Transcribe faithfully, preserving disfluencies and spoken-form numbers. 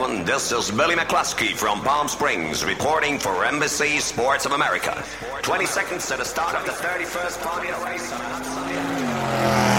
gentlemen, this is Billy McCluskey from Palm Springs reporting for N B C Sports of America. twenty seconds to the start of the thirty-first Formula race on a hot Sunday afternoon.